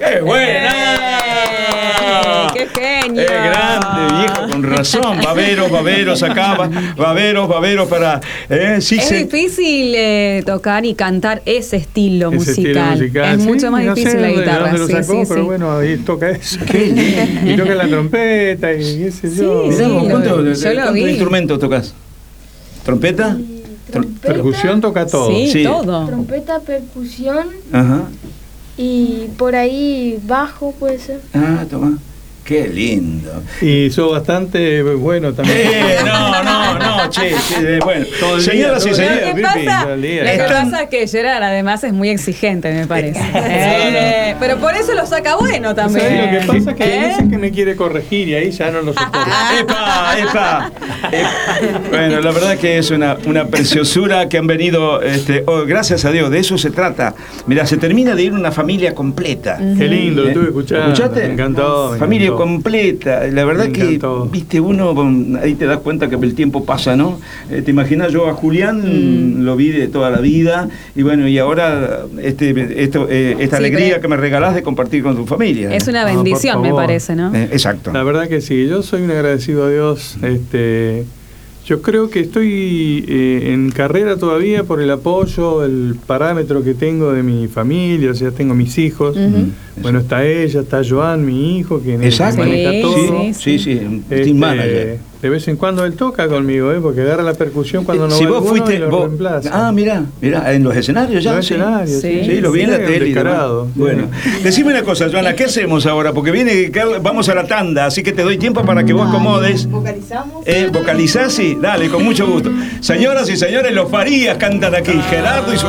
¡Qué buena! ¡Qué genio! ¡Es grande, viejo! Con razón. Baberos acá, baberos para... sí, es difícil tocar y cantar ese estilo musical. Sí, Es mucho más difícil la guitarra. De dónde lo sacó, pero bueno, ahí toca eso. Y toca la trompeta y qué sé yo. ¿Cuántos instrumentos tocas? ¿Trompeta? Percusión toca todo. Sí, todo. Trompeta, percusión. Ajá. Y por ahí bajo puede ser. Ah, toma. Qué lindo. Y sos bastante bueno también. Bueno. Señoras y señores, lo que pasa es que Gerard además es muy exigente, me parece. Pero por eso lo saca bueno también. ¿Sabes? Lo que pasa es que hay veces que me quiere corregir y ahí ya no lo soporto. ¡Epa! Bueno, la verdad es que es una preciosura que han venido, gracias a Dios, de eso se trata. Mirá, se termina de ir una familia completa. Qué lindo, lo estuve escuchando. ¿Escuchaste? Me encantó. Familia completa. La verdad que, viste, uno ahí te das cuenta que el tiempo pasa, ¿no? Te imaginas, yo a Julián lo vi de toda la vida y bueno, y ahora esta alegría que me regalás de compartir con tu familia. Es una bendición, me parece, ¿no? Exacto. La verdad que sí, yo soy un agradecido a Dios. Yo creo que estoy en carrera todavía por el apoyo, el parámetro que tengo de mi familia, o sea, tengo mis hijos. Bueno, está ella, está Joan, mi hijo, que maneja todo. Sí, team manager. De vez en cuando él toca conmigo, porque agarra la percusión cuando no si va vos fuiste, y lo reemplaza. Ah, mirá, en los escenarios ya. En los escenarios, sí, lo vi en la tele. Bueno, decime una cosa, Joana, ¿qué hacemos ahora? Porque vamos a la tanda, así que te doy tiempo para que vos acomodes. ¿Vocalizamos? ¿Vocalizás? Sí, dale, con mucho gusto. Señoras y señores, los Farías cantan aquí, Gerardo y su